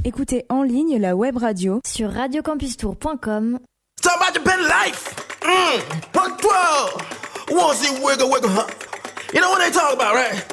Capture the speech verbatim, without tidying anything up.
Écoutez en ligne la web radio sur radio campus tour point com. Talk about the better life. Mm. One twelve. Want to see wiggle wiggle, huh? You know what they talk about, right?